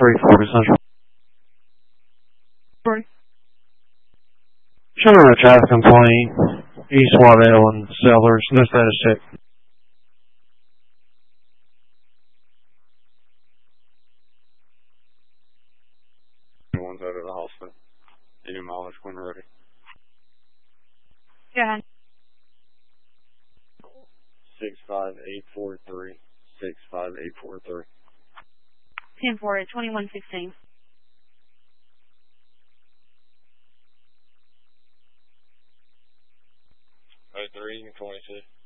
340 Central. Sorry. Showing a traffic complaint. East Waddell and Sellers. No status check. One's out of the hospital. Any mileage when ready. Yeah. 65843. 65843. 10-4 at 2116. 03 and 22.